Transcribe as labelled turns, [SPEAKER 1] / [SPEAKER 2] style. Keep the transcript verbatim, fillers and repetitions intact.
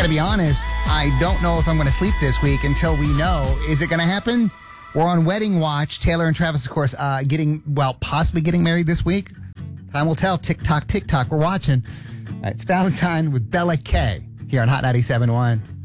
[SPEAKER 1] got to be honest, I don't know if I'm going to sleep this week until we know. Is it going to happen? We're on wedding watch. Taylor and Travis, of course, uh, getting, well, possibly getting married this week. Time will tell. Tick-tock, tick-tock. We're watching. All right, it's Valentine with Bella K here on Hot ninety-seven point one.